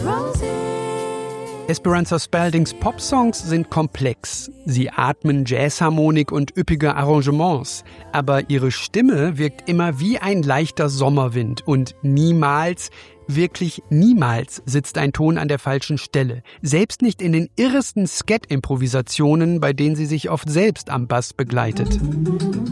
Esperanza Spaldings Popsongs sind komplex. Sie atmen Jazzharmonik und üppige Arrangements. Aber ihre Stimme wirkt immer wie ein leichter Sommerwind. Und niemals, wirklich niemals sitzt ein Ton an der falschen Stelle. Selbst nicht in den irresten Scat-Improvisationen, bei denen sie sich oft selbst am Bass begleitet.